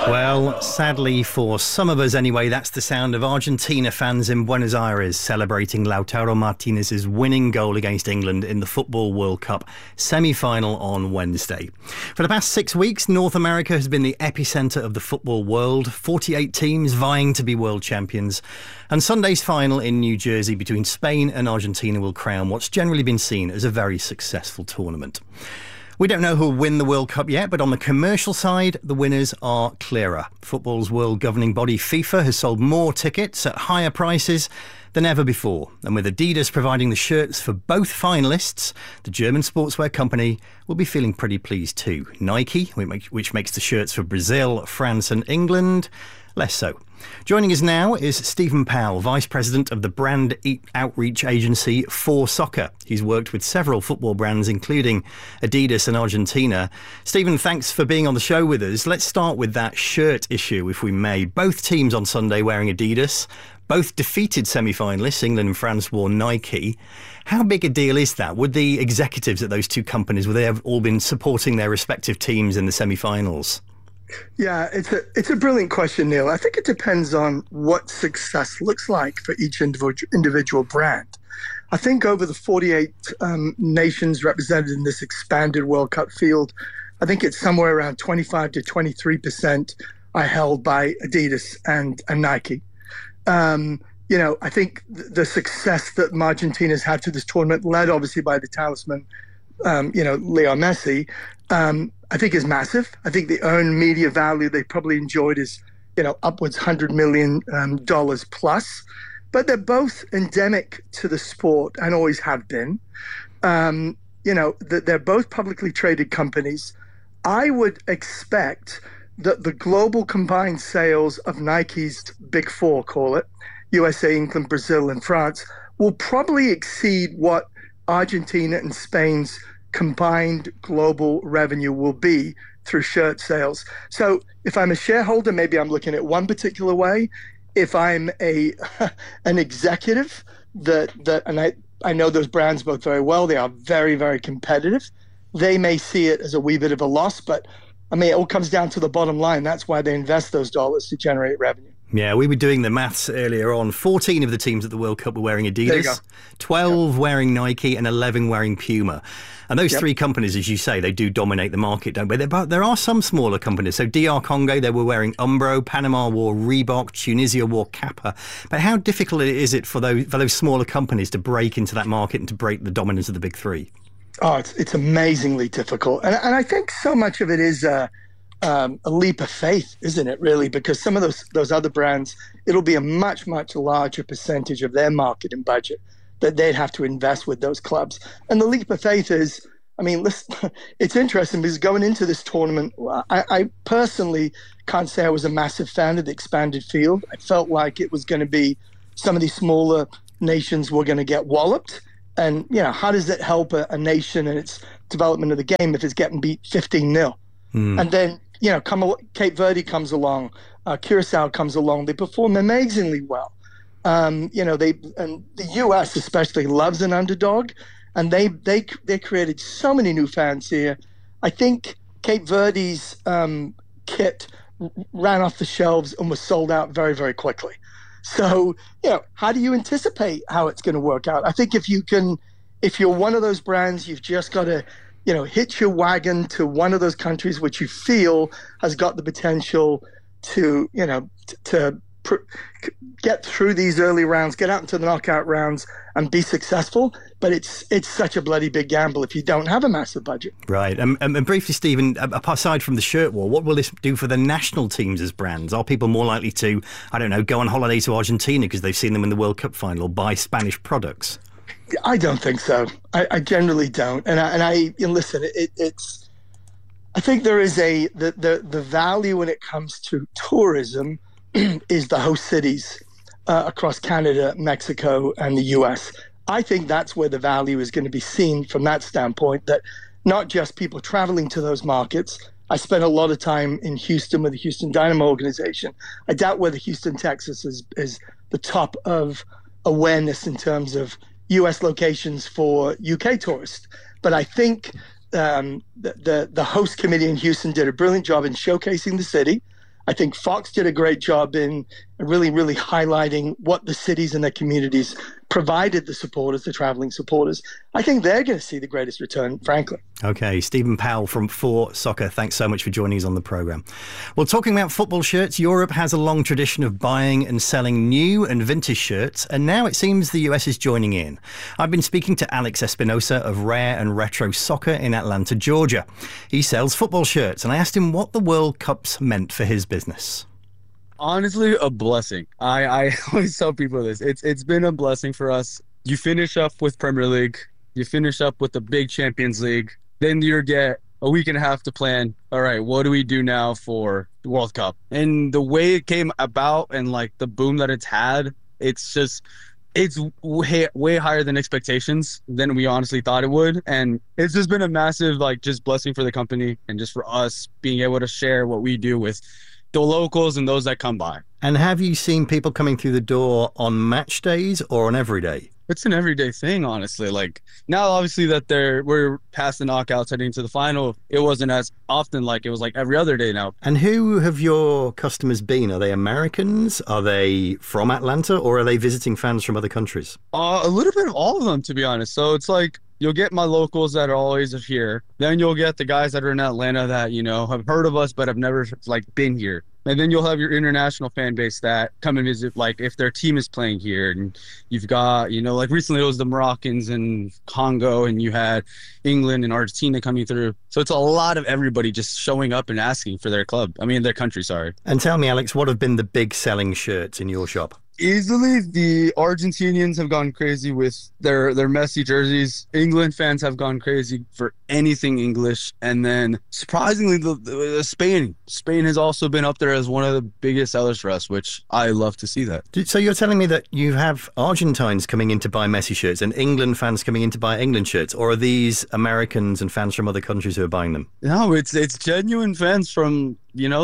Well, sadly for some of us anyway, that's the sound of Argentina fans in Buenos Aires celebrating Lautaro Martinez's winning goal against England in the Football World Cup semi-final on Wednesday. For the past 6 weeks, North America has been the epicentre of the football world, 48 teams vying to be world champions. And Sunday's final in New Jersey between Spain and Argentina will crown what's generally been seen as a very successful tournament. We don't know who will win the World Cup yet, but on the commercial side, the winners are clearer. Football's world governing body FIFA has sold more tickets at higher prices than ever before. And with Adidas providing the shirts for both finalists, the German sportswear company will be feeling pretty pleased too. Nike, which makes the shirts for Brazil, France and England, less so. Joining us now is Stephen Powell, Vice President of the brand outreach agency 4Soccer. He's worked with several football brands, including Adidas and Argentina. Stephen, thanks for being on the show with us. Let's start with that shirt issue, if we may. Both teams on Sunday wearing Adidas. Both defeated semi-finalists. England and France wore Nike. How big a deal is that? Would the executives at those two companies, would they have all been supporting their respective teams in the semi-finals? Yeah, it's a brilliant question, Neil. I think it depends on what success looks like for each individual brand. I think over the 48 nations represented in this expanded World Cup field, I think it's somewhere around 25 to 23% are held by Adidas and Nike. I think the success that Argentina's had to this tournament, led obviously by the talisman, Leo Messi, I think is massive. I think the earned media value they probably enjoyed is, upwards $100 million plus. But they're both endemic to the sport and always have been. They're both publicly traded companies. I would expect that the global combined sales of Nike's big four, call it, USA, England, Brazil, and France, will probably exceed what Argentina and Spain's combined global revenue will be through shirt sales. So if I'm a shareholder, maybe I'm looking at one particular way. If I'm an executive and I know those brands both very well, they are very, very competitive. They may see it as a wee bit of a loss, but it all comes down to the bottom line. That's why they invest those dollars to generate revenue. Yeah, we were doing the maths earlier on. 14 of the teams at the World Cup were wearing Adidas, 12 wearing Nike and 11 wearing Puma. And those three companies, as you say, they do dominate the market, don't they? But there are some smaller companies. So DR Congo, they were wearing Umbro, Panama wore Reebok, Tunisia wore Kappa. But how difficult is it for those smaller companies to break into that market and to break the dominance of the big three? Oh, it's amazingly difficult. And I think so much of it is a leap of faith, isn't it, really? Because some of those other brands, it'll be a much, much larger percentage of their marketing budget that they'd have to invest with those clubs. And the leap of faith is, listen, it's interesting because going into this tournament, I personally can't say I was a massive fan of the expanded field. I felt like it was going to be some of these smaller nations were going to get walloped. And, how does it help a nation and its development of the game if it's getting beat 15-0? And then, Cape Verde comes along, Curacao comes along. They perform amazingly well. And the U.S. especially loves an underdog, and they created so many new fans here. I think Cape Verde's kit ran off the shelves and was sold out very, very quickly. So, how do you anticipate how it's going to work out? I think if you're one of those brands, you've just got to, hitch your wagon to one of those countries which you feel has got the potential to, get through these early rounds, get out into the knockout rounds and be successful. But it's such a bloody big gamble if you don't have a massive budget. Right. And briefly, Stephen, aside from the shirt war, what will this do for the national teams as brands? Are people more likely to, go on holiday to Argentina because they've seen them in the World Cup final or buy Spanish products? I don't think so. I generally don't. And listen, it's. I think there is the value when it comes to tourism is the host cities across Canada, Mexico, and the U.S. I think that's where the value is going to be seen from that standpoint, that not just people traveling to those markets. I spent a lot of time in Houston with the Houston Dynamo organization. I doubt whether Houston, Texas is the top of awareness in terms of U.S. locations for UK tourists. But I think the host committee in Houston did a brilliant job in showcasing the city. I think Fox did a great job in really, really highlighting what the cities and their communities provided the supporters, the traveling supporters. I think they're going to see the greatest return, frankly. Okay, Stephen Powell from 4Soccer, thanks so much for joining us on the programme. Well, talking about football shirts, Europe has a long tradition of buying and selling new and vintage shirts, and now it seems the US is joining in. I've been speaking to Alex Espinosa of Rare and Retro Soccer in Atlanta, Georgia. He sells football shirts, and I asked him what the World Cup's meant for his business. Honestly, a blessing. I always tell people this. It's been a blessing for us. You finish up with Premier League. You finish up with the big Champions League. Then you get a week and a half to plan. All right, what do we do now for the World Cup? And the way it came about and like the boom that it's had, it's way higher than expectations than we honestly thought it would. And it's just been a massive just blessing for the company and just for us being able to share what we do with the locals and those that come by. And have you seen people coming through the door on match days or on every day? It's an everyday thing, honestly. Like now, obviously that we're past the knockouts heading to the final. It wasn't as often, like it was like every other day now. And who have your customers been? Are they Americans? Are they from Atlanta, or are they visiting fans from other countries? A little bit of all of them, to be honest. So it's like you'll get my locals that are always here. Then you'll get the guys that are in Atlanta that, have heard of us but have never been here. And then you'll have your international fan base that come and visit, if their team is playing here. And you've got, recently it was the Moroccans and Congo, and you had England and Argentina coming through. So it's a lot of everybody just showing up and asking for their country, sorry. And tell me, Alex, what have been the big selling shirts in your shop? Easily, the Argentinians have gone crazy with their Messi jerseys. England fans have gone crazy for anything English. And then, surprisingly, the Spain has also been up there as one of the biggest sellers for us, which I love to see that. So you're telling me that you have Argentines coming in to buy Messi shirts and England fans coming in to buy England shirts, or are these Americans and fans from other countries who are buying them? No, it's genuine fans from,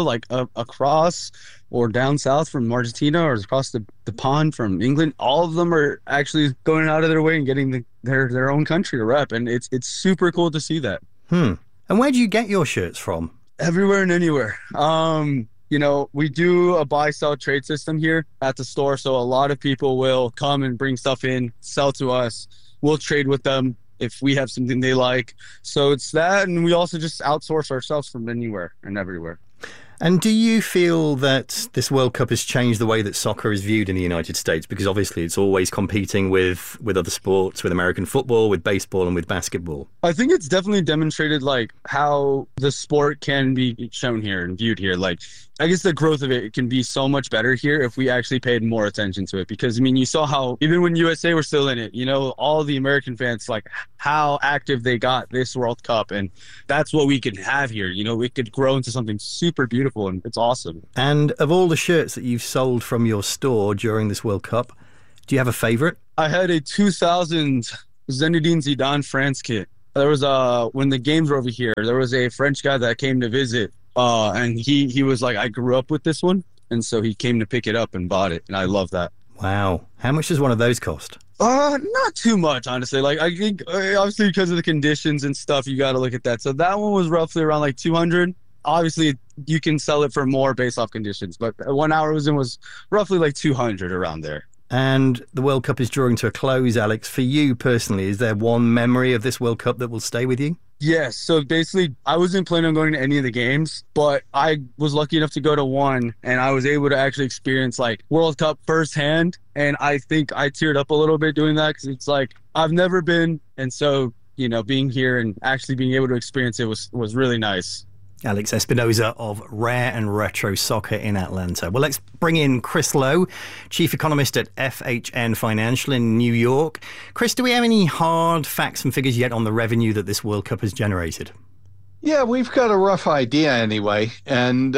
across or down south from Argentina or across the pond from England. All of them are actually going out of their way and getting their own country to rep. And it's super cool to see that. And where do you get your shirts from? Everywhere and anywhere. We do a buy-sell trade system here at the store. So a lot of people will come and bring stuff in, sell to us. We'll trade with them if we have something they like. So it's that. And we also just outsource ourselves from anywhere and everywhere. And do you feel that this World Cup has changed the way that soccer is viewed in the United States? Because obviously it's always competing with other sports, with American football, with baseball and with basketball. I think it's definitely demonstrated how the sport can be shown here and viewed here. I guess the growth of it can be so much better here if we actually paid more attention to it. Because, you saw how, even when USA were still in it, all the American fans, how active they got this World Cup. And that's what we could have here. We could grow into something super beautiful, and it's awesome. And of all the shirts that you've sold from your store during this World Cup, do you have a favorite? I had a 2000 Zinedine Zidane France kit. There was when the games were over here, there was a French guy that came to visit. And he was like, I grew up with this one. And so he came to pick it up and bought it. And I love that. Wow. How much does one of those cost? Not too much, honestly. I think obviously because of the conditions and stuff, you got to look at that. So that one was roughly around 200. Obviously, you can sell it for more based off conditions. But 1 hour was roughly 200 around there. And the World Cup is drawing to a close, Alex. For you personally, is there one memory of this World Cup that will stay with you? Yes. So basically, I wasn't planning on going to any of the games, but I was lucky enough to go to one, and I was able to actually experience World Cup firsthand. And I think I teared up a little bit doing that because it's I've never been. And so, being here and actually being able to experience it was really nice. Alex Espinosa of Rare and Retro Soccer in Atlanta. Well, let's bring in Chris Lowe, Chief Economist at FHN Financial in New York. Chris, do we have any hard facts and figures yet on the revenue that this World Cup has generated? Yeah, we've got a rough idea anyway. And,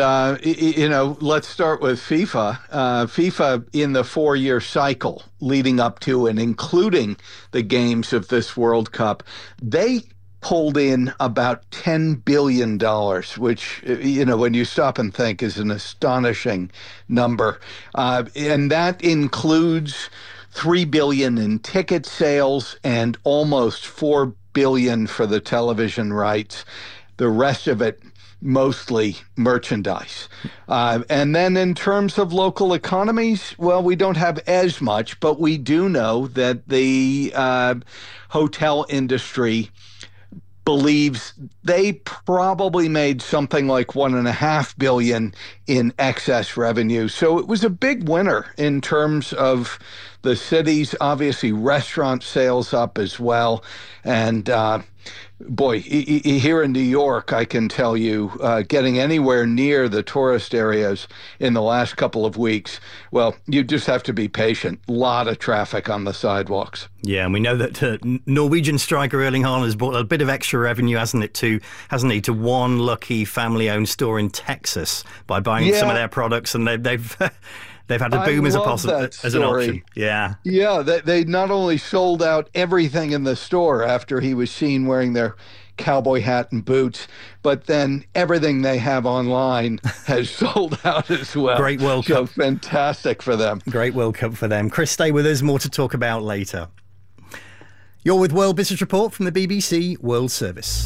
let's start with FIFA. FIFA, in the 4-year cycle leading up to and including the games of this World Cup, they pulled in about $10 billion, which, when you stop and think, is an astonishing number. And that includes $3 billion in ticket sales and almost $4 billion for the television rights. The rest of it mostly merchandise. And then in terms of local economies, well, we don't have as much, but we do know that the hotel industry believes they probably made something like $1.5 billion in excess revenue. So it was a big winner in terms of the cities. Obviously, restaurant sales up as well. And boy, here in New York, I can tell you, getting anywhere near the tourist areas in the last couple of weeks, well, you just have to be patient. A lot of traffic on the sidewalks. Yeah, and we know that Norwegian striker Erling Haaland has brought a bit of extra revenue, hasn't he, to one lucky family-owned store in Texas by buying some of their products, and they've had a boom as an option. Yeah. Yeah, they not only sold out everything in the store after he was seen wearing their cowboy hat and boots, but then everything they have online has sold out as well. Great World Cup. So fantastic for them. Great World Cup for them. Chris, stay with us. More to talk about later. You're with World Business Report from the BBC World Service.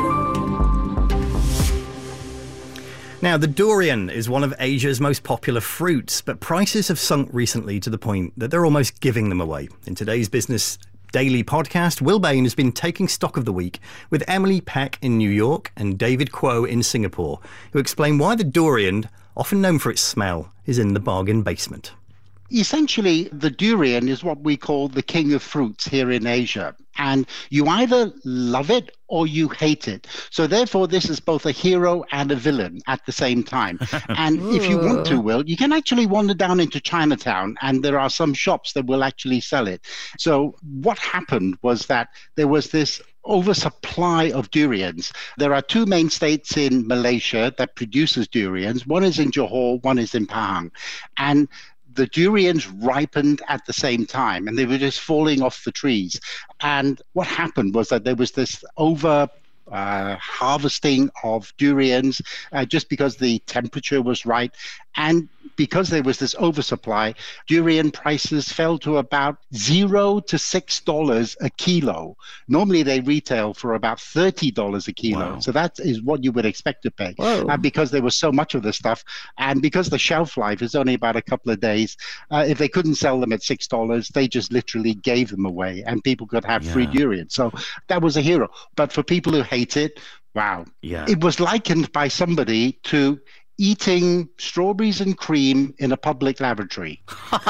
Now, the durian is one of Asia's most popular fruits, but prices have sunk recently to the point that they're almost giving them away. In today's Business Daily podcast, Will Bain has been taking stock of the week with Emily Peck in New York and David Kuo in Singapore, who explain why the durian, often known for its smell, is in the bargain basement. Essentially, the durian is what we call the king of fruits here in Asia. And you either love it or you hate it. So therefore, this is both a hero and a villain at the same time. And if you want to, Will, you can actually wander down into Chinatown, and there are some shops that will actually sell it. So what happened was that there was this oversupply of durians. There are two main states in Malaysia that produces durians. One is in Johor, one is in Pahang. And the durians ripened at the same time, and they were just falling off the trees. And what happened was that there was this harvesting of durians just because the temperature was right. And because there was this oversupply, durian prices fell to about $0 to $6 a kilo. Normally they retail for about $30 a kilo. Wow. So that is what you would expect to pay. Because there was so much of this stuff, and because the shelf life is only about a couple of days, if they couldn't sell them at $6, they just literally gave them away, and people could have free durian. So that was a hero. But for people who hate it, wow. Yeah. It was likened by somebody to eating strawberries and cream in a public lavatory.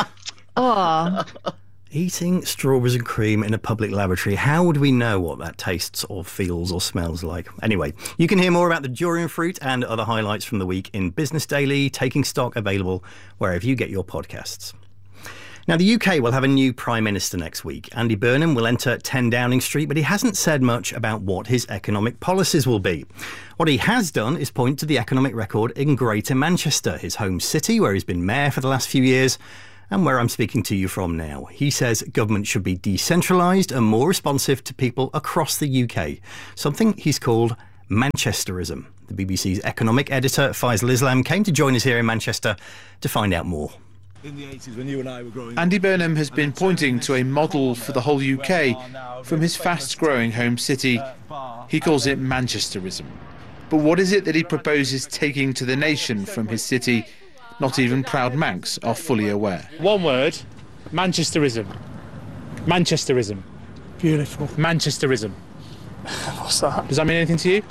Eating strawberries and cream in a public lavatory. How would we know what that tastes or feels or smells like? Anyway, you can hear more about the durian fruit and other highlights from the week in Business Daily, Taking Stock, available wherever you get your podcasts. Now, the UK will have a new Prime Minister next week. Andy Burnham will enter 10 Downing Street, but he hasn't said much about what his economic policies will be. What he has done is point to the economic record in Greater Manchester, his home city, where he's been mayor for the last few years, and where I'm speaking to you from now. He says government should be decentralised and more responsive to people across the UK, something he's called Manchesterism. The BBC's economic editor, Faisal Islam, came to join us here in Manchester to find out more. In the 80s, when you and I were growing up. Andy Burnham has been pointing to a model for the whole UK from his fast-growing home city. He calls it Manchesterism. But what is it that he proposes taking to the nation from his city? Not even proud Manx are fully aware. One word, Manchesterism. Manchesterism. Beautiful. Manchesterism. What's that? Does that mean anything to you?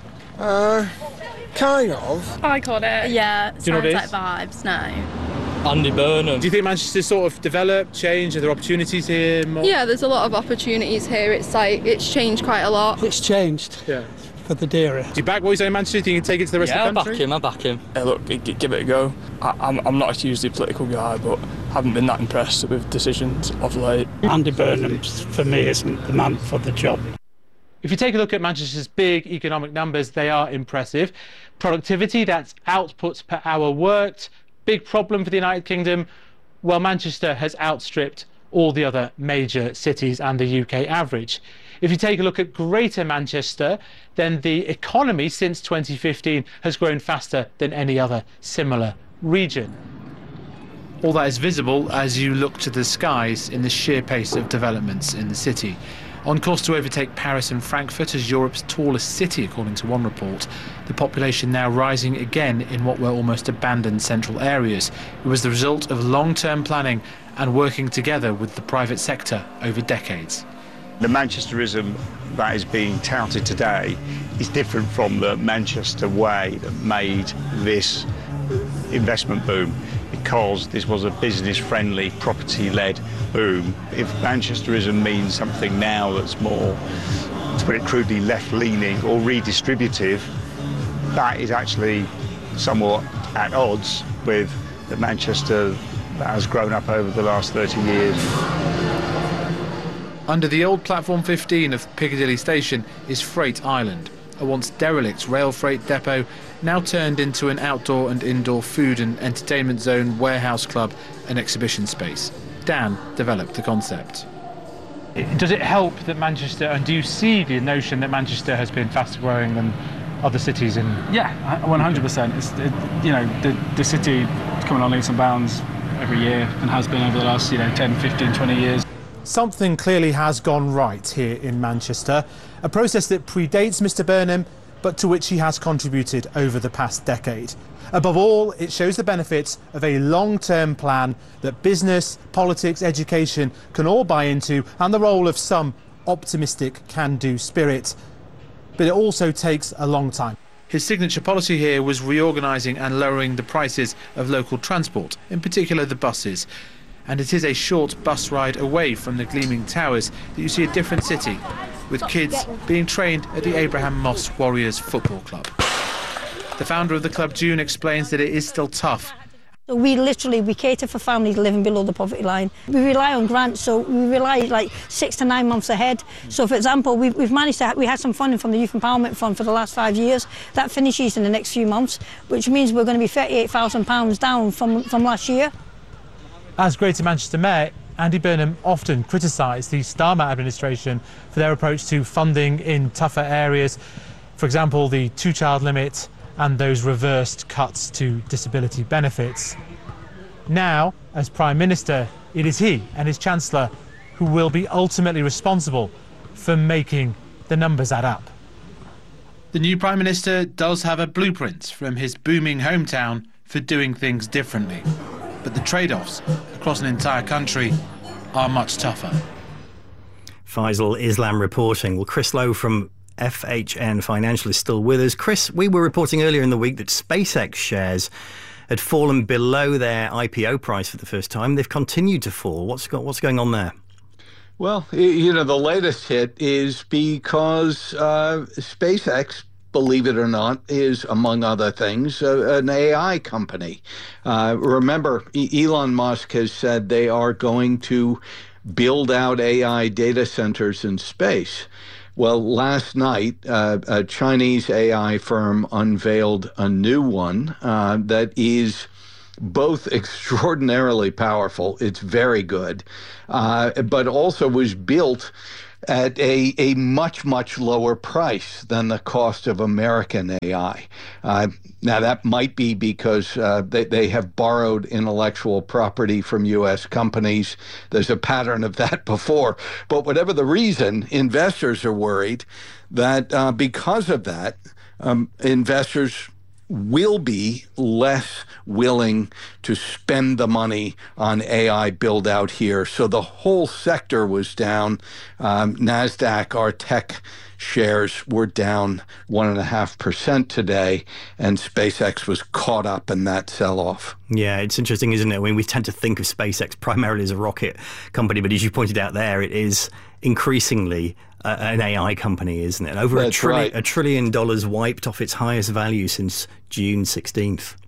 Kind of. I call it. Yeah, do you know what it is? Like vibes, no. Andy Burnham. Do you think Manchester's sort of developed, changed? Are there opportunities here? Yeah, there's a lot of opportunities here. It's like, it's changed quite a lot. It's changed. Yeah. For the dairy. Do you back what he's saying in Manchester? Do you think you can take it to the rest of the country? I back him. Look, give it a go. I'm not a hugely political guy, but haven't been that impressed with decisions of late. Andy Burnham, for me, isn't the man for the job. If you take a look at Manchester's big economic numbers, they are impressive. Productivity, that's outputs per hour worked. Big problem for the United Kingdom. Well, Manchester has outstripped all the other major cities and the UK average. If you take a look at Greater Manchester, then the economy since 2015 has grown faster than any other similar region. All that is visible as you look to the skies in the sheer pace of developments in the city. On course to overtake Paris and Frankfurt as Europe's tallest city, according to one report. The population now rising again in what were almost abandoned central areas. It was the result of long-term planning and working together with the private sector over decades. The Manchesterism that is being touted today is different from the Manchester way that made this investment boom, because this was a business-friendly, property-led boom. If Manchesterism means something now that's more, to put it crudely, left-leaning or redistributive, that is actually somewhat at odds with the Manchester that has grown up over the last 30 years. Under the old Platform 15 of Piccadilly Station is Freight Island, a once derelict rail freight depot now turned into an outdoor and indoor food and entertainment zone, warehouse club and exhibition space. Dan developed the concept. Does it help that Manchester, and do you see the notion that Manchester has been faster growing than other cities in? Yeah, 100%. The city is coming on leaps and bounds every year and has been over the last 10, 15, 20 years. Something clearly has gone right here in Manchester, a process that predates Mr Burnham, but to which he has contributed over the past decade. Above all, it shows the benefits of a long-term plan that business, politics, education can all buy into, and the role of some optimistic can-do spirit. But it also takes a long time. His signature policy here was reorganising and lowering the prices of local transport, in particular the buses. And it is a short bus ride away from the gleaming towers that you see a different city, with kids being trained at the Abraham Moss Warriors Football Club. The founder of the club, June, explains that it is still tough. We cater for families living below the poverty line. We rely on grants, so we rely like 6 to 9 months ahead. So, for example, we've managed to, we had some funding from the Youth Empowerment Fund for the last 5 years. That finishes in the next few months, which means we're going to be £38,000 down from last year. As Greater Manchester Mayor, Andy Burnham often criticised the Starmer administration for their approach to funding in tougher areas. For example, the 2-child limit and those reversed cuts to disability benefits. Now, as Prime Minister, it is he and his Chancellor who will be ultimately responsible for making the numbers add up. The new Prime Minister does have a blueprint from his booming hometown for doing things differently. But the trade-offs across an entire country are much tougher. Faisal Islam reporting. Well, Chris Lowe from FHN Financial is still with us. Chris, we were reporting earlier in the week that SpaceX shares had fallen below their IPO price for the first time. They've continued to fall. What's going on there? Well, the latest hit is because SpaceX, believe it or not, is, among other things, an AI company. Remember, Elon Musk has said they are going to build out AI data centers in space. Well, last night, a Chinese AI firm unveiled a new one that is both extraordinarily powerful, it's very good, but also was built at a much, much lower price than the cost of American AI. Now, that might be because they have borrowed intellectual property from U.S. companies. There's a pattern of that before. But whatever the reason, investors are worried that because of that, investors will be less willing to spend the money on AI build out here. So the whole sector was down. NASDAQ, our tech shares, were down 1.5% today, and SpaceX was caught up in that sell-off. Yeah, it's interesting, isn't it? I mean, we tend to think of SpaceX primarily as a rocket company, but as you pointed out there, it is increasingly an AI company, isn't it? Over $1 trillion wiped off its highest value since June 16th.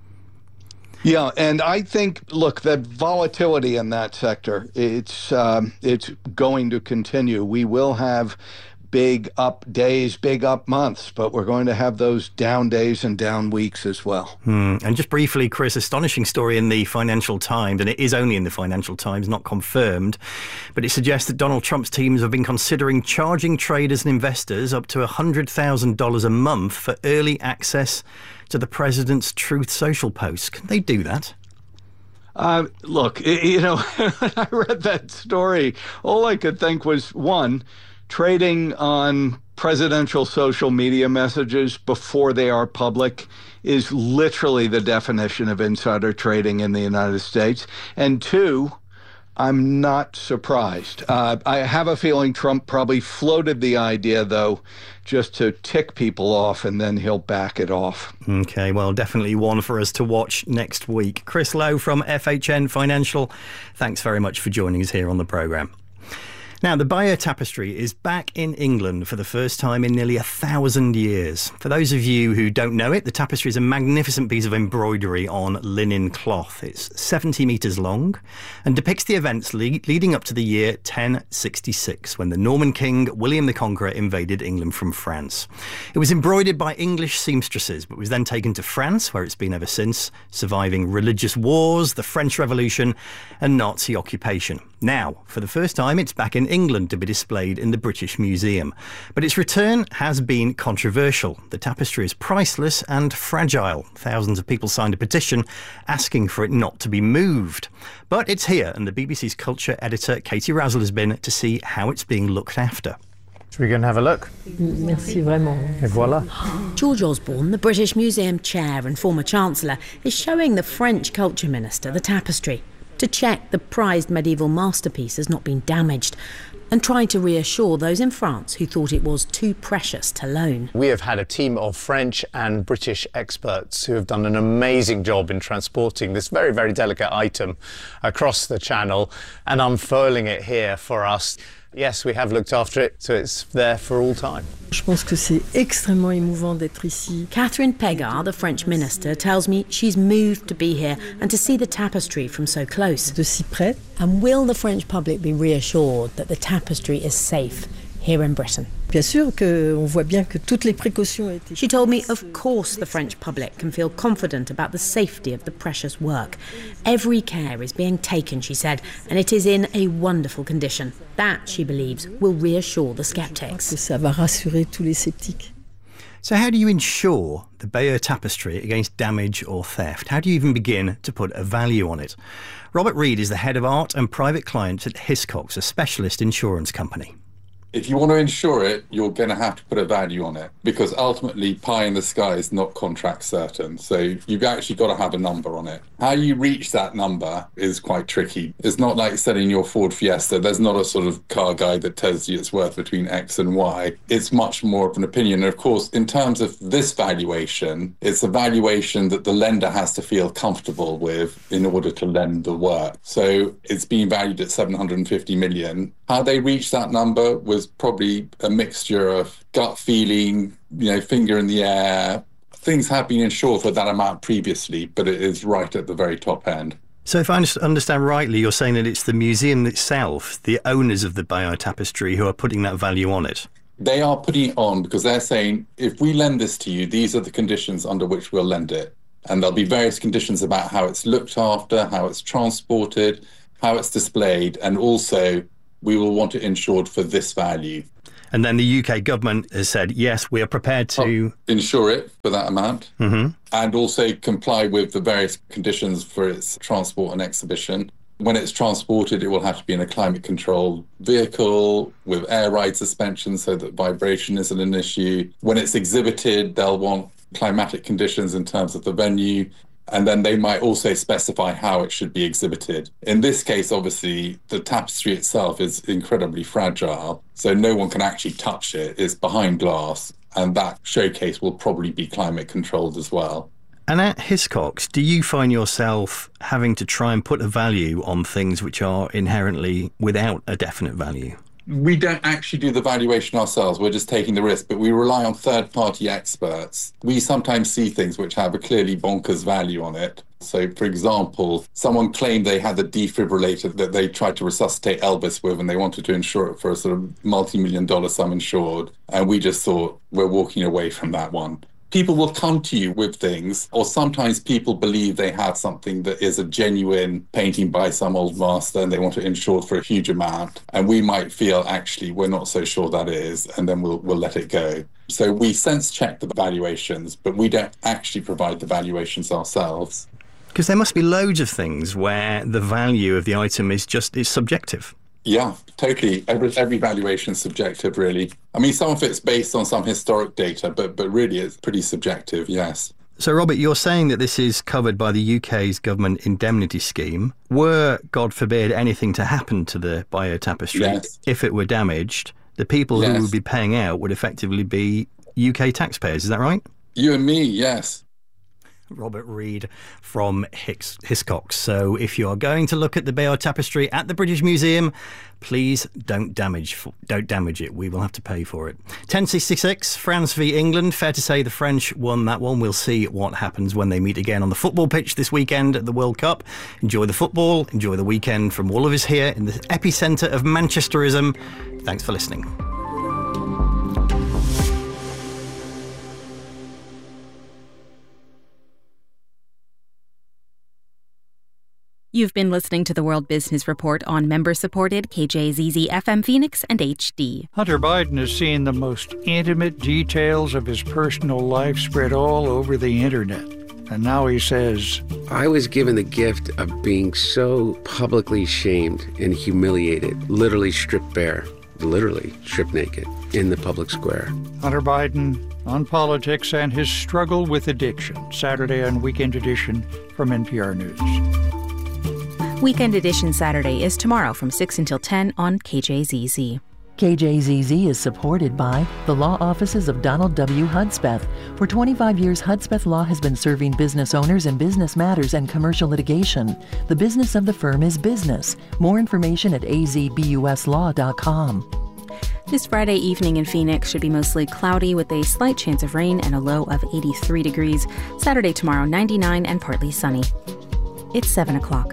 Yeah, and I think, look, the volatility in that sector, it's going to continue. We will have big up days, big up months, but we're going to have those down days and down weeks as well. And just briefly, Chris, astonishing story in the Financial Times, and it is only in the Financial Times, not confirmed, but it suggests that Donald Trump's teams have been considering charging traders and investors up to $100,000 a month for early access to the president's Truth Social posts. Can they do that? Look, when I read that story, all I could think was, one, trading on presidential social media messages before they are public is literally the definition of insider trading in the United States. And two, I'm not surprised. I have a feeling Trump probably floated the idea, though, just to tick people off, and then he'll back it off. OK, well, definitely one for us to watch next week. Chris Lowe from FHN Financial, thanks very much for joining us here on the programme. Now, the Bayeux Tapestry is back in England for the first time in nearly 1,000 years. For those of you who don't know it, the tapestry is a magnificent piece of embroidery on linen cloth. It's 70 metres long and depicts the events leading up to the year 1066, when the Norman king William the Conqueror invaded England from France. It was embroidered by English seamstresses, but was then taken to France, where it's been ever since, surviving religious wars, the French Revolution and Nazi occupation. Now, for the first time, it's back in England to be displayed in the British Museum. But its return has been controversial. The tapestry is priceless and fragile. Thousands of people signed a petition asking for it not to be moved. But it's here, and the BBC's culture editor Katie Razzle has been to see how it's being looked after. Should we go and have a look? Merci vraiment. Et voila. George Osborne, the British Museum chair and former Chancellor, is showing the French Culture Minister the tapestry to check the prized medieval masterpiece has not been damaged, and trying to reassure those in France who thought it was too precious to loan. We have had a team of French and British experts who have done an amazing job in transporting this very, very delicate item across the channel and unfurling it here for us. Yes, we have looked after it, so it's there for all time. Je pense que c'est extrêmement émouvant d'être ici. Catherine Pégard, the French minister, tells me she's moved to be here and to see the tapestry from so close. De si près. And will the French public be reassured that the tapestry is safe here in Britain? Bien sûr qu'on voit bien que toutes les précautions ont été... She told me, of course, the French public can feel confident about the safety of the precious work. Every care is being taken, she said, and it is in a wonderful condition. That, she believes, will reassure the sceptics. Ça va rassurer tous les sceptiques. So how do you insure the Bayeux Tapestry against damage or theft? How do you even begin to put a value on it? Robert Reed is the head of art and private clients at Hiscox, a specialist insurance company. If you want to insure it, you're going to have to put a value on it, because ultimately pie in the sky is not contract certain. So you've actually got to have a number on it. How you reach that number is quite tricky. It's not like selling your Ford Fiesta. There's not a sort of car guide that tells you it's worth between X and Y. It's much more of an opinion. And of course, in terms of this valuation, it's a valuation that the lender has to feel comfortable with in order to lend the work. So it's being valued at 750 million. How they reached that number was probably a mixture of gut feeling, finger in the air. Things have been insured for that amount previously, but it is right at the very top end. So if I understand rightly, you're saying that it's the museum itself, the owners of the Bayeux Tapestry, who are putting that value on it? They are putting it on because they're saying, if we lend this to you, these are the conditions under which we'll lend it. And there'll be various conditions about how it's looked after, how it's transported, how it's displayed, and also we will want it insured for this value. And then the UK government has said, yes, we are prepared to... insure it for that amount, and also comply with the various conditions for its transport and exhibition. When it's transported, it will have to be in a climate-controlled vehicle with air ride suspension so that vibration isn't an issue. When it's exhibited, they'll want climatic conditions in terms of the venue. And then they might also specify how it should be exhibited. In this case, obviously, the tapestry itself is incredibly fragile, so no one can actually touch it. It's behind glass, and that showcase will probably be climate controlled as well. And at Hiscox, do you find yourself having to try and put a value on things which are inherently without a definite value? We don't actually do the valuation ourselves. We're just taking the risk, but we rely on third-party experts. We sometimes see things which have a clearly bonkers value on it. So, for example, someone claimed they had the defibrillator that they tried to resuscitate Elvis with, and they wanted to insure it for a sort of multi-million-dollar sum insured. And we just thought, we're walking away from that one. People will come to you with things, or sometimes people believe they have something that is a genuine painting by some old master and they want it insured for a huge amount. And we might feel, actually, we're not so sure that is, and then we'll let it go. So we sense check the valuations, but we don't actually provide the valuations ourselves. Because there must be loads of things where the value of the item is subjective. Yeah, totally. Every valuation is subjective, really. I mean, some of it's based on some historic data, but really it's pretty subjective, yes. So, Robert, you're saying that this is covered by the UK's government indemnity scheme. Were, God forbid, anything to happen to the biotapestry, yes, if it were damaged, the people who would be paying out would effectively be UK taxpayers. Is that right? You and me, yes. Robert Reid from Hiscox. So if you are going to look at the Bayeux Tapestry at the British Museum, please don't damage it. We will have to pay for it. 10:66, France v England. Fair to say the French won that one. We'll see what happens when they meet again on the football pitch this weekend at the World Cup. Enjoy the football. Enjoy the weekend from all of us here in the epicentre of Manchesterism. Thanks for listening. You've been listening to the World Business Report on member-supported KJZZ FM Phoenix and HD. Hunter Biden is seeing the most intimate details of his personal life spread all over the internet. And now he says, I was given the gift of being so publicly shamed and humiliated, literally stripped bare, literally stripped naked in the public square. Hunter Biden on politics and his struggle with addiction. Saturday on Weekend Edition from NPR News. Weekend Edition Saturday is tomorrow from 6 until 10 on KJZZ. KJZZ is supported by the law offices of Donald W. Hudspeth. For 25 years, Hudspeth Law has been serving business owners in business matters and commercial litigation. The business of the firm is business. More information at azbuslaw.com. This Friday evening in Phoenix should be mostly cloudy with a slight chance of rain and a low of 83 degrees. Saturday tomorrow, 99 and partly sunny. It's 7 o'clock.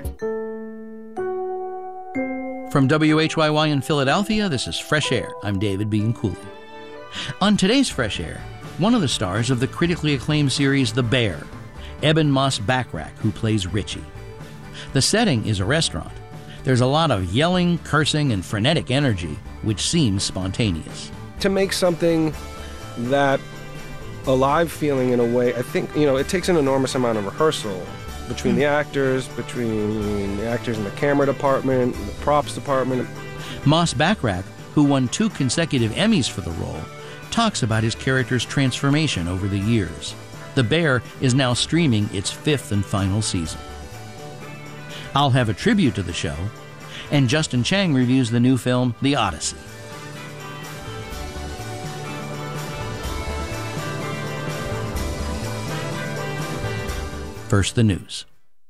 From WHYY in Philadelphia, this is Fresh Air. I'm David Bianculli. On today's Fresh Air, one of the stars of the critically acclaimed series The Bear, Eben Moss-Bachrach, who plays Richie. The setting is a restaurant. There's a lot of yelling, cursing, and frenetic energy, which seems spontaneous. To make something that alive feeling in a way, I think, it takes an enormous amount of rehearsal between the actors in the camera department, the props department. Moss-Bachrach, who won 2 consecutive Emmys for the role, talks about his character's transformation over the years. The Bear is now streaming its 5th and final season. I'll have a tribute to the show, and Justin Chang reviews the new film, The Odyssey. First, the news.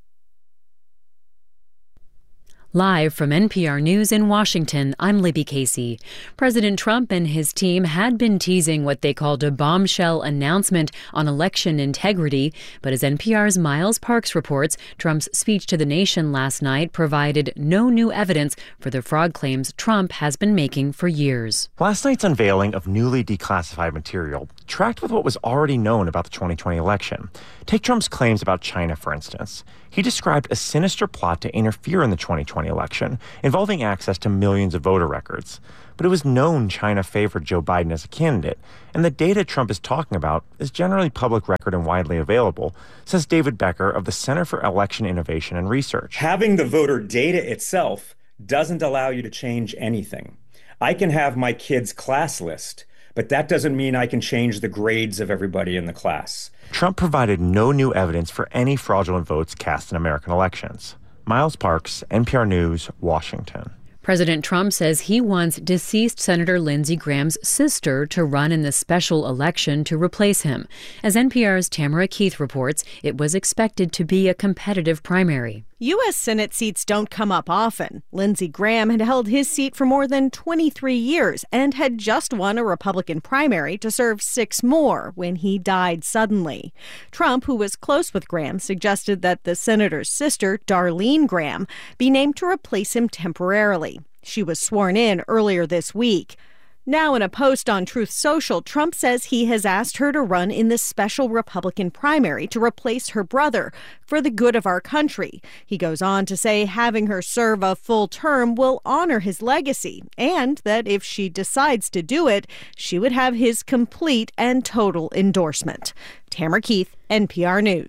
Live from NPR News in Washington, I'm Libby Casey. President Trump and his team had been teasing what they called a bombshell announcement on election integrity, but as NPR's Miles Parks reports, Trump's speech to the nation last night provided no new evidence for the fraud claims Trump has been making for years. Last night's unveiling of newly declassified material tracked with what was already known about the 2020 election. Take Trump's claims about China, for instance. He described a sinister plot to interfere in the 2020 election, involving access to millions of voter records. But it was known China favored Joe Biden as a candidate, and the data Trump is talking about is generally public record and widely available, says David Becker of the Center for Election Innovation and Research. Having the voter data itself doesn't allow you to change anything. I can have my kid's class list, but that doesn't mean I can change the grades of everybody in the class. Trump provided no new evidence for any fraudulent votes cast in American elections. Miles Parks, NPR News, Washington. President Trump says he wants deceased Senator Lindsey Graham's sister to run in the special election to replace him. As NPR's Tamara Keith reports, it was expected to be a competitive primary. U.S. Senate seats don't come up often. Lindsey Graham had held his seat for more than 23 years and had just won a Republican primary to serve 6 more when he died suddenly. Trump, who was close with Graham, suggested that the senator's sister, Darlene Graham, be named to replace him temporarily. She was sworn in earlier this week. Now, in a post on Truth Social, Trump says he has asked her to run in the special Republican primary to replace her brother for the good of our country. He goes on to say having her serve a full term will honor his legacy, and that if she decides to do it, she would have his complete and total endorsement. Tamara Keith, NPR News.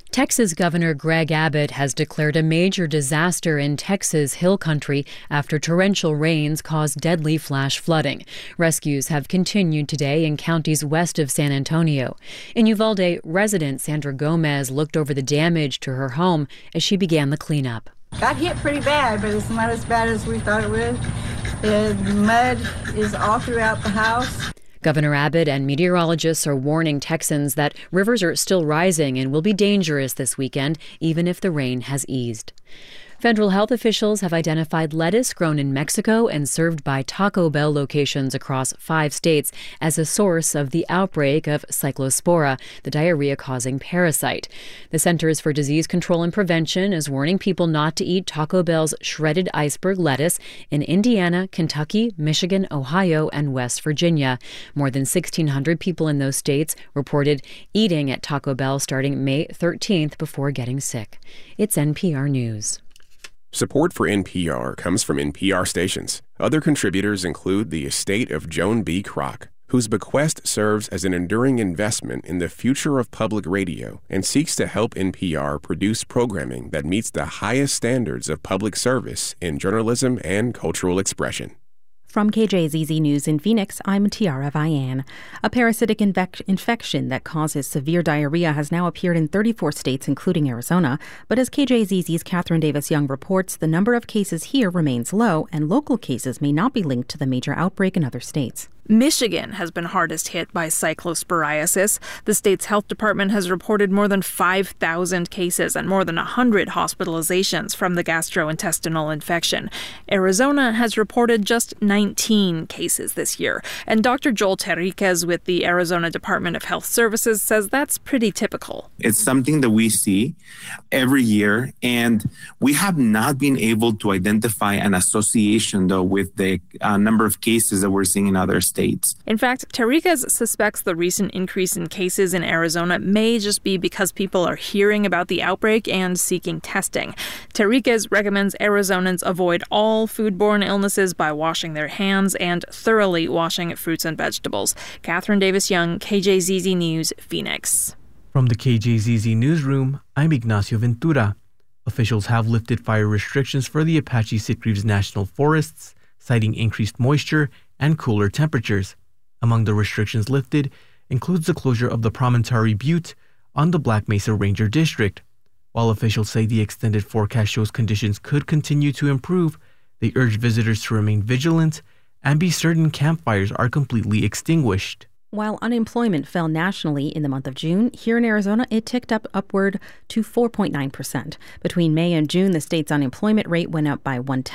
Texas Governor Greg Abbott has declared a major disaster in Texas Hill Country after torrential rains caused deadly flash flooding. Rescues have continued today in counties west of San Antonio. In Uvalde, resident Sandra Gomez looked over the damage to her home as she began the cleanup. Got hit pretty bad, but it's not as bad as we thought it would. The mud is all throughout the house. Governor Abbott and meteorologists are warning Texans that rivers are still rising and will be dangerous this weekend, even if the rain has eased. Federal health officials have identified lettuce grown in Mexico and served by Taco Bell locations across 5 states as a source of the outbreak of Cyclospora, the diarrhea-causing parasite. The Centers for Disease Control and Prevention is warning people not to eat Taco Bell's shredded iceberg lettuce in Indiana, Kentucky, Michigan, Ohio, and West Virginia. More than 1,600 people in those states reported eating at Taco Bell starting May 13th before getting sick. It's NPR News. Support for NPR comes from NPR stations. Other contributors include the estate of Joan B. Kroc, whose bequest serves as an enduring investment in the future of public radio and seeks to help NPR produce programming that meets the highest standards of public service in journalism and cultural expression. From KJZZ News in Phoenix, I'm Tiara Vian. A parasitic infection that causes severe diarrhea has now appeared in 34 states, including Arizona. But as KJZZ's Catherine Davis Young reports, the number of cases here remains low, and local cases may not be linked to the major outbreak in other states. Michigan has been hardest hit by cyclosporiasis. The state's health department has reported more than 5,000 cases and more than 100 hospitalizations from the gastrointestinal infection. Arizona has reported just 19 cases this year. And Dr. Joel Terriquez with the Arizona Department of Health Services says that's pretty typical. It's something that we see every year, and we have not been able to identify an association, though, with the number of cases that we're seeing in other states. In fact, Terriquez suspects the recent increase in cases in Arizona may just be because people are hearing about the outbreak and seeking testing. Terriquez recommends Arizonans avoid all foodborne illnesses by washing their hands and thoroughly washing fruits and vegetables. Catherine Davis Young, KJZZ News, Phoenix. From the KJZZ Newsroom, I'm Ignacio Ventura. Officials have lifted fire restrictions for the Apache Sitgreaves National Forests, citing increased moisture and cooler temperatures. Among the restrictions lifted includes the closure of the Promontory Butte on the Black Mesa Ranger District. While officials say the extended forecast shows conditions could continue to improve, they urge visitors to remain vigilant and be certain campfires are completely extinguished. While unemployment fell nationally in the month of June, here in Arizona, it ticked upward to 4.9%. Between May and June, the state's unemployment rate went up by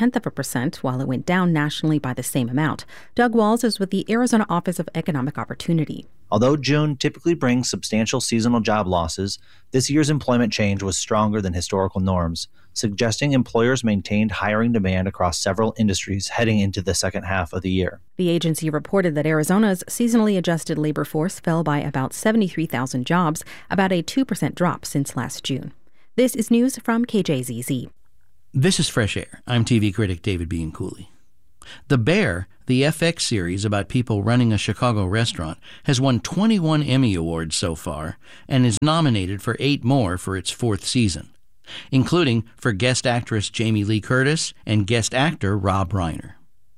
0.1%, while it went down nationally by the same amount. Doug Walls is with the Arizona Office of Economic Opportunity. Although June typically brings substantial seasonal job losses, this year's employment change was stronger than historical norms, suggesting employers maintained hiring demand across several industries heading into the second half of the year. The agency reported that Arizona's seasonally adjusted labor force fell by about 73,000 jobs, about a 2% drop since last June. This is news from KJZZ. This is Fresh Air. I'm TV critic David Bianculli. The Bear, the FX series about people running a Chicago restaurant, has won 21 Emmy Awards so far and is nominated for 8 more for its 4th season, including for guest actress Jamie Lee Curtis and guest actor Rob Reiner.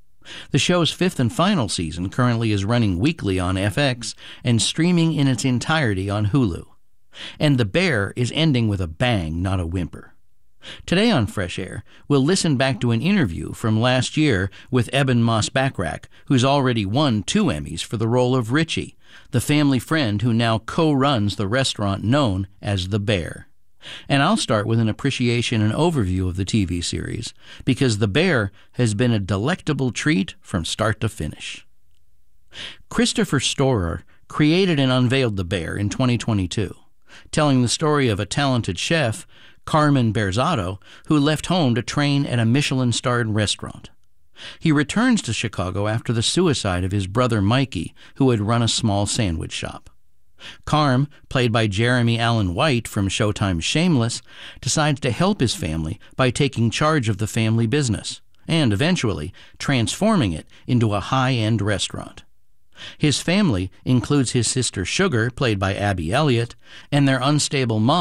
The show's 5th and final season currently is running weekly on FX and streaming in its entirety on Hulu. And The Bear is ending with a bang, not a whimper. Today on Fresh Air, we'll listen back to an interview from last year with Eben Moss-Bachrach, who's already won 2 Emmys for the role of Richie, the family friend who now co-runs the restaurant known as The Bear. And I'll start with an appreciation and overview of the TV series, because The Bear has been a delectable treat from start to finish. Christopher Storer created and unveiled The Bear in 2022, telling the story of a talented chef, Carmen Berzatto, who left home to train at a Michelin-starred restaurant. He returns to Chicago after the suicide of his brother Mikey, who had run a small sandwich shop. Carm, played by Jeremy Allen White from Showtime's Shameless, decides to help his family by taking charge of the family business and eventually transforming it into a high-end restaurant. His family includes his sister Sugar, played by Abby Elliott, and their unstable mom,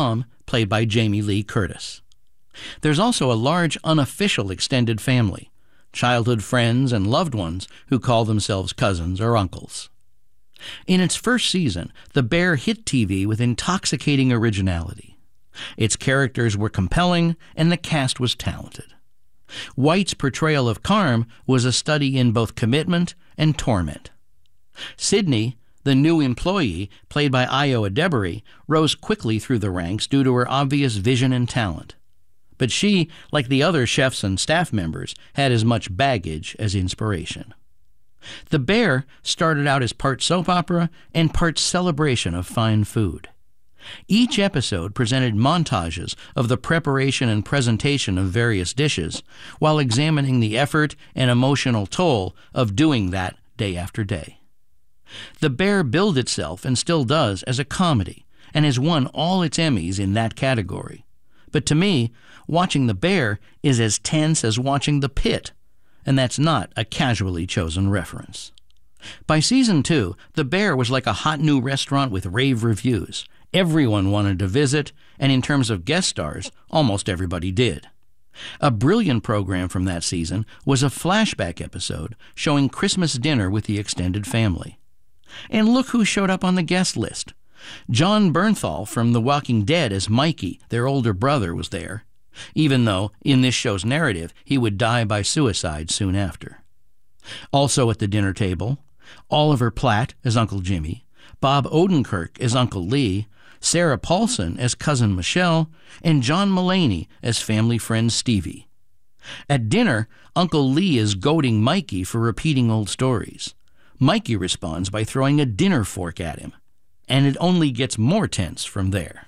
played by Jamie Lee Curtis. There's also a large unofficial extended family, childhood friends and loved ones who call themselves cousins or uncles. In its first season, The Bear hit TV with intoxicating originality. Its characters were compelling and the cast was talented. White's portrayal of Carm was a study in both commitment and torment. Sydney, the new employee, played by Ayo Edebiri, rose quickly through the ranks due to her obvious vision and talent. But she, like the other chefs and staff members, had as much baggage as inspiration. The Bear started out as part soap opera and part celebration of fine food. Each episode presented montages of the preparation and presentation of various dishes, while examining the effort and emotional toll of doing that day after day. The Bear billed itself, and still does, as a comedy, and has won all its Emmys in that category. But to me, watching The Bear is as tense as watching The Pit, and that's not a casually chosen reference. By season 2, The Bear was like a hot new restaurant with rave reviews. Everyone wanted to visit, and in terms of guest stars, almost everybody did. A brilliant program from that season was a flashback episode showing Christmas dinner with the extended family. And look who showed up on the guest list. John Bernthal from The Walking Dead as Mikey, their older brother, was there, even though, in this show's narrative, he would die by suicide soon after. Also at the dinner table, Oliver Platt as Uncle Jimmy, Bob Odenkirk as Uncle Lee, Sarah Paulson as Cousin Michelle, and John Mulaney as family friend Stevie. At dinner, Uncle Lee is goading Mikey for repeating old stories. Mikey responds by throwing a dinner fork at him, and it only gets more tense from there.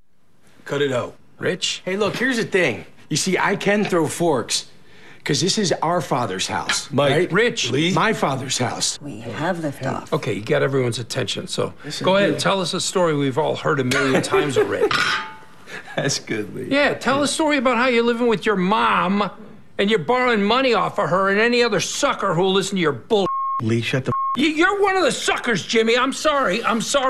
Cut it out. Rich? Hey, look, here's the thing. You see, I can throw forks, because this is our father's house. Mike, right? Rich, Lee? My father's house. We have liftoff. Okay, you got everyone's attention, so go ahead and tell us a story we've all heard a million times already. That's good, Lee. Yeah, tell a story about how you're living with your mom, and you're borrowing money off of her and any other sucker who'll listen to your bull. Lee, shut the You're one of the suckers, Jimmy. I'm sorry.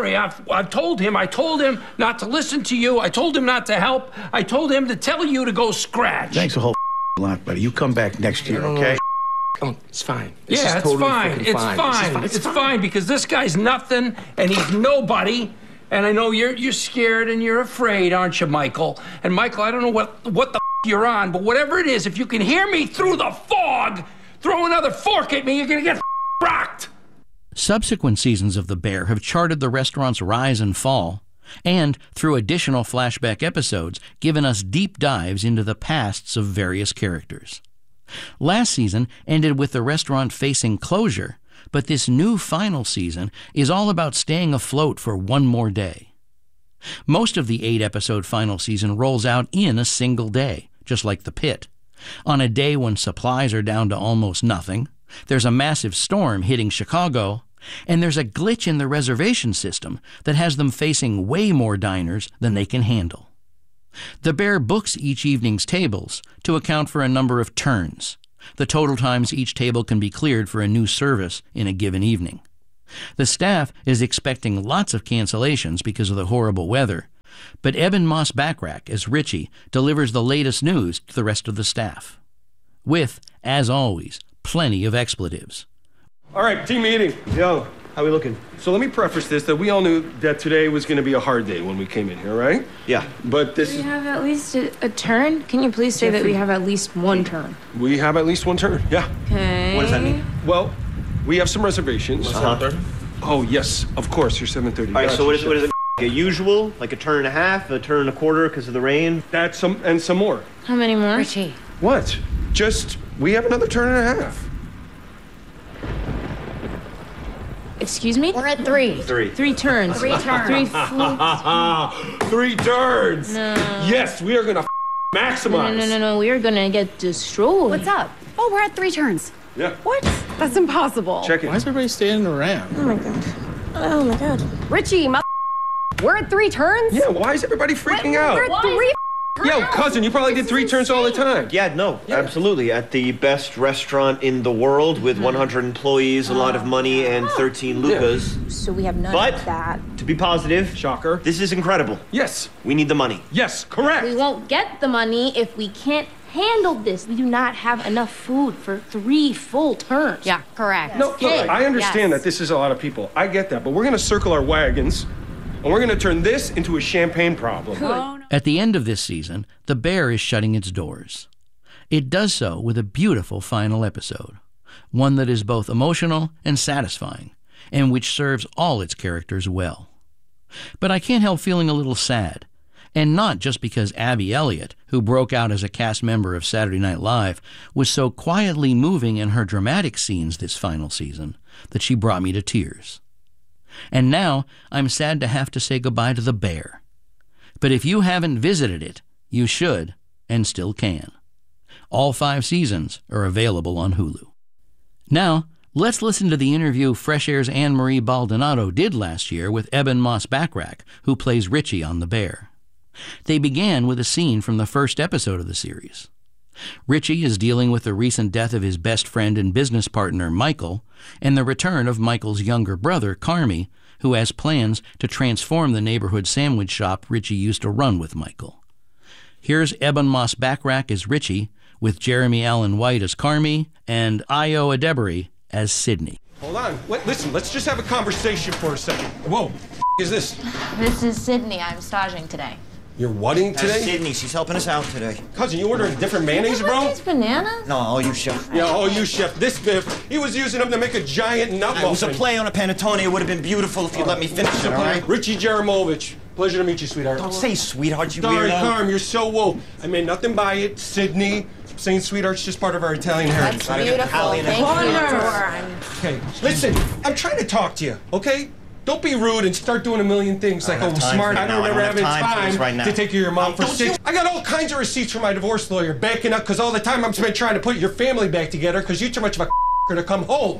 I've told him. I told him not to listen to you. I told him not to help. I told him to tell you to go scratch. Thanks a whole lot, buddy. You come back next year, okay? Oh, it's fine. Yeah, it's fine. It's fine because this guy's nothing and he's nobody. And I know you're scared and you're afraid, aren't you, Michael? And Michael, I don't know what the you're on, but whatever it is, if you can hear me through the fog, throw another fork at me, you're gonna get rocked. Subsequent seasons of The Bear have charted the restaurant's rise and fall, and, through additional flashback episodes, given us deep dives into the pasts of various characters. Last season ended with the restaurant facing closure, but this new final season is all about staying afloat for one more day. Most of the 8-episode final season rolls out in a single day, just like The Pit. On a day when supplies are down to almost nothing, there's a massive storm hitting Chicago, and there's a glitch in the reservation system that has them facing way more diners than they can handle. The Bear books each evening's tables to account for a number of turns, the total times each table can be cleared for a new service in a given evening. The staff is expecting lots of cancellations because of the horrible weather, but Eben Moss-Bachrach as Richie delivers the latest news to the rest of the staff, with, as always, plenty of expletives. All right, team meeting. Yo, how we looking? So let me preface this, that we all knew that today was going to be a hard day when we came in here, right? Yeah. But this Do we have at least a turn? Can you please say that we have at least one turn? We have at least one turn, yeah. Okay. What does that mean? Well, we have some reservations. 7:30? Oh, yes, of course, you're 7:30. All right, so what is it? A usual, like a turn and a half, a turn and a quarter because of the rain? That's some more. How many more? Richie. What? We have another turn and a half. Excuse me? We're at 3. 3. 3 turns. 3 turns. 3 floats. 3 turns. No. Yes, we are gonna maximize. No. We are gonna get destroyed. What's up? Oh, we're at 3 turns. Yeah. What? That's impossible. Check it. Why is everybody standing around? Oh my god. Richie, we're at 3 turns? Yeah, why is everybody freaking out? We're at 3 Yo, cousin, you probably did 3 turns all the time. Yeah, no, absolutely. At the best restaurant in the world with 100 employees, a lot of money, and 13 Lucas. So we have none of that. To be positive, shocker, this is incredible. Yes. We need the money. Yes, correct. We won't get the money if we can't handle this. We do not have enough food for 3 full turns. Yeah, correct. No, look, I understand that this is a lot of people. I get that, but we're going to circle our wagons, and we're going to turn this into a champagne problem. At the end of this season, The Bear is shutting its doors. It does so with a beautiful final episode, one that is both emotional and satisfying, and which serves all its characters well. But I can't help feeling a little sad, and not just because Abby Elliott, who broke out as a cast member of Saturday Night Live, was so quietly moving in her dramatic scenes this final season that she brought me to tears. And now I'm sad to have to say goodbye to The Bear. But if you haven't visited it, you should, and still can. All 5 seasons are available on Hulu. Now, let's listen to the interview Fresh Air's Anne-Marie Baldonado did last year with Eben Moss-Bachrach, who plays Richie on The Bear. They began with a scene from the first episode of the series. Richie is dealing with the recent death of his best friend and business partner, Michael, and the return of Michael's younger brother, Carmy, who has plans to transform the neighborhood sandwich shop Richie used to run with Michael. Here's Eben Moss-Bachrach as Richie, with Jeremy Allen White as Carmy, and Ayo Edebiri as Sydney. Hold on. Listen, let's just have a conversation for a second. Whoa, is this? This is Sydney. I'm staging today. You're whating today? That's Sydney. She's helping us out today. Cousin, you ordering different mayonnaise, bro? These bananas? No, all you, chef. Yeah, all you, chef. This Biff, he was using them to make a giant nut muffin. It was a play on a panettone. It would have been beautiful if you'd let me finish it, all right? Richie Jaramovich. Pleasure to meet you, sweetheart. Don't say sweetheart, you Sorry, weirdo. Carm, you're so woke. I meant nothing by it. Sydney. Saying sweetheart's just part of our Italian heritage. That's beautiful. Thank you. Okay, listen, I'm trying to talk to you, okay? Don't be rude and start doing a million things like, oh, smart. I don't ever have time to take care of your mom for 6. I got all kinds of receipts from my divorce lawyer backing up because all the time I'm spent trying to put your family back together because you're too much of a to come home.